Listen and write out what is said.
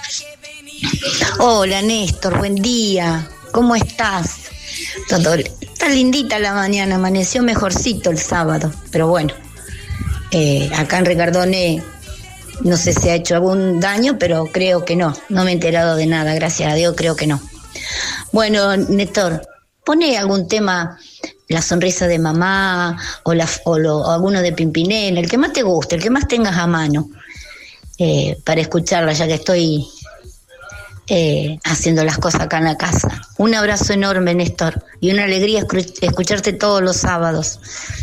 Hola Néstor, buen día. ¿Cómo estás? Está lindita la mañana, amaneció mejorcito el sábado, pero bueno, acá en Ricardone no sé si ha hecho algún daño, pero creo que no. No me he enterado de nada, gracias a Dios, creo que no. Bueno, Néstor, pone algún tema, La sonrisa de mamá o alguno de Pimpinela, el que más te guste, el que más tengas a mano, para escucharla, ya que estoy haciendo las cosas acá en la casa. Un abrazo enorme, Néstor, y una alegría escucharte todos los sábados.